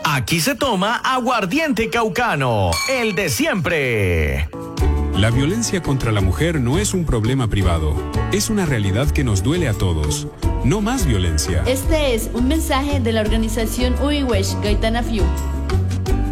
Aquí se toma aguardiente caucano, el de siempre. La violencia contra la mujer no es un problema privado, es una realidad que nos duele a todos. No más violencia. Este es un mensaje de la organización Uiwesh Gaitana Fiu.